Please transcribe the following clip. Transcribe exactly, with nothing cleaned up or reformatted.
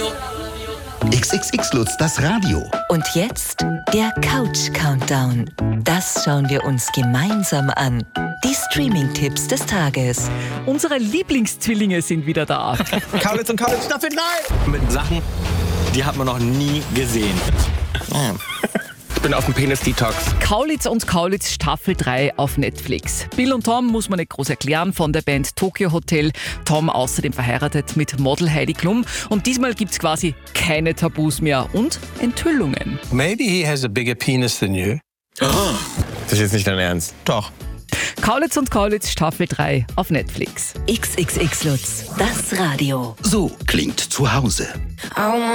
X X X Lutz, das Radio. Und jetzt der Couch-Countdown. Das schauen wir uns gemeinsam an. Die Streaming-Tipps des Tages. Unsere Lieblingszwillinge sind wieder da. Kaulitz und Kaulitz Staffel drei. Mit Sachen, die hat man noch nie gesehen. Ich bin auf dem Penis-Detox. Kaulitz und Kaulitz Staffel drei auf Netflix. Bill und Tom muss man nicht groß erklären, von der Band Tokyo Hotel. Tom außerdem verheiratet mit Model Heidi Klum. Und diesmal gibt's quasi keine Tabus mehr und Enthüllungen. Maybe he has a bigger penis than you. Das ist jetzt nicht dein Ernst. Doch. Kaulitz und Kaulitz Staffel drei auf Netflix. X X X Lutz, das Radio. So klingt zu Hause.